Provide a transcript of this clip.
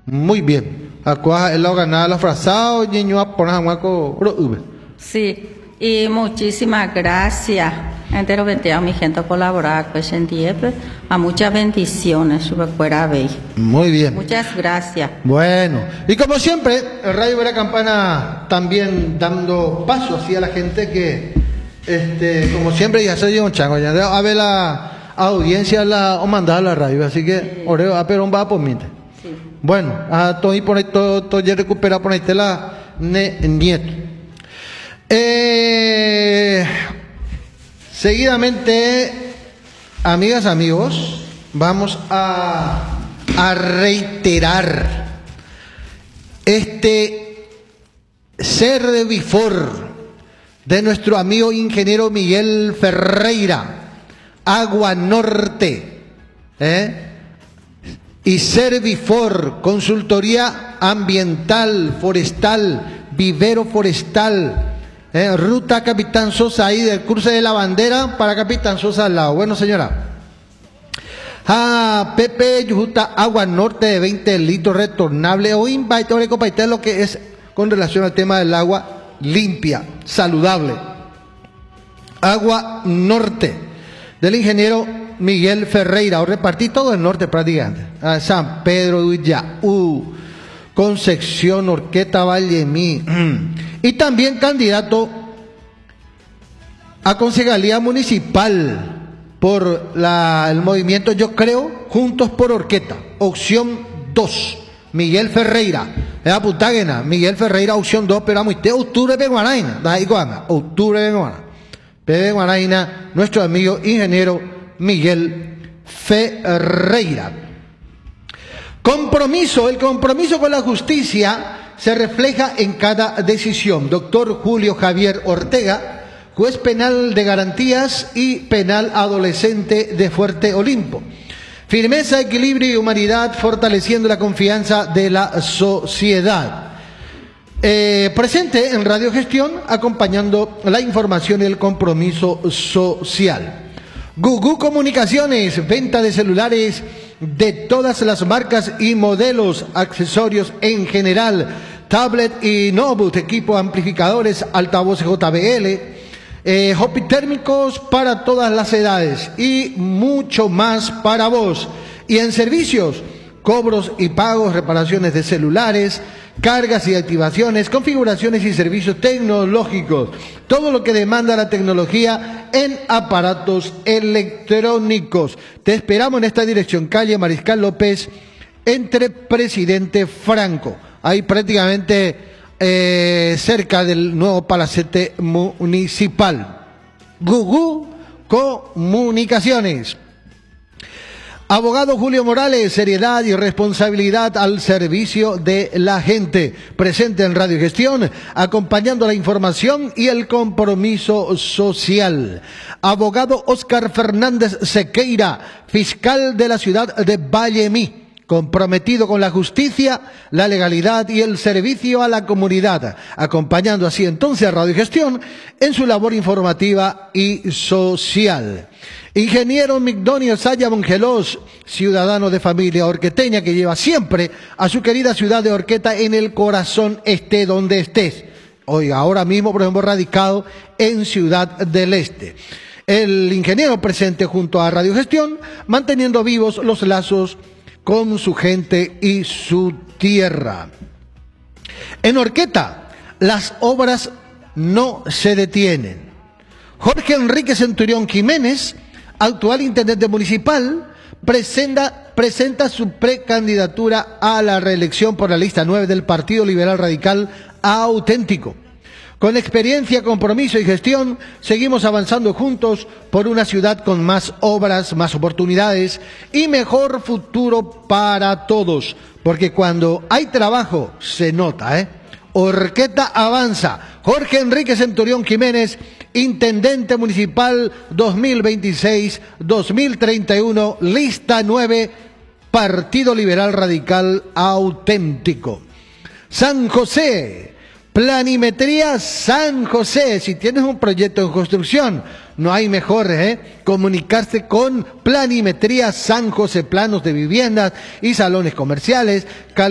Muy bien. Acá el ganado los frazados, niño a poner hueco. Sí, y muchísimas gracias. Entero a mi gente a colaborar con el a muchas bendiciones, Muy bien. Muchas gracias. Bueno, y como siempre, el Radio Vera Campana también dando paso así a la gente que, como siempre, ya se dio un chango, ya a ver la audiencia o mandar a la radio, así que, oreo, a pero un va por mente. Sí. Bueno, a todo y por ahí, todo ya recupera por ahí la nieto. Seguidamente, amigas, amigos, vamos a reiterar este ser de bifor de nuestro amigo ingeniero Miguel Ferreira, Agua Norte, y Servifor, consultoría ambiental, forestal, vivero forestal, ruta Capitán Sosa ahí del cruce de la bandera para Capitán Sosa al lado. Bueno, señora. Pepe Yujuta, Agua Norte de 20 litros retornable. Hoy invito a compartir lo que es con relación al tema del agua limpia, saludable. Agua Norte del ingeniero Miguel Ferreira. O repartí todo el norte prácticamente. San Pedro, Uyaú, Concepción, Orqueta, Vallemí. Y también candidato a concejalía municipal por el movimiento, yo creo, Juntos por Orqueta, opción 2, Miguel Ferreira, Miguel Ferreira, opción 2, pero vamos, octubre de Guanaina, octubre de Guanaina, Pepe Guanaina, nuestro amigo ingeniero Miguel Ferreira. Compromiso, el compromiso con la justicia se refleja en cada decisión. Doctor Julio Javier Ortega, juez penal de garantías y penal adolescente de Fuerte Olimpo. Firmeza, equilibrio y humanidad, fortaleciendo la confianza de la sociedad. Presente en Radio Gestión, acompañando la información y el compromiso social. Gugu Comunicaciones, venta de celulares de todas las marcas y modelos, accesorios en general, tablet y notebook, equipo amplificadores, altavoces JBL, hopi térmicos para todas las edades y mucho más para vos. Y en servicios, cobros y pagos, reparaciones de celulares, cargas y activaciones, configuraciones y servicios tecnológicos, todo lo que demanda la tecnología en aparatos electrónicos. Te esperamos en esta dirección, calle Mariscal López, entre Presidente Franco, ahí prácticamente cerca del nuevo palacete municipal. Gugu Comunicaciones. Abogado Julio Morales, seriedad y responsabilidad al servicio de la gente. Presente en Radio Gestión, acompañando la información y el compromiso social. Abogado Óscar Fernández Sequeira, fiscal de la ciudad de Vallemí, comprometido con la justicia, la legalidad y el servicio a la comunidad, acompañando así entonces a Radio Gestión en su labor informativa y social. Ingeniero Migdonio Saya Mongelos, ciudadano de familia orqueteña que lleva siempre a su querida ciudad de Orqueta en el corazón, esté donde estés. Oiga, ahora mismo, por ejemplo, radicado en Ciudad del Este. El ingeniero presente junto a Radio Gestión, manteniendo vivos los lazos con su gente y su tierra. En Orqueta, las obras no se detienen. Jorge Enrique Centurión Jiménez, actual intendente municipal, presenta su precandidatura a la reelección por la lista 9 del Partido Liberal Radical Auténtico. Con experiencia, compromiso y gestión, seguimos avanzando juntos por una ciudad con más obras, más oportunidades y mejor futuro para todos. Porque cuando hay trabajo, se nota, Orqueta avanza. Jorge Enrique Centurión Jiménez, intendente municipal 2026-2031, lista 9, Partido Liberal Radical Auténtico. San José, Planimetría San José. Si tienes un proyecto en construcción, no hay mejor comunicarse con Planimetría San José, planos de viviendas y salones comerciales,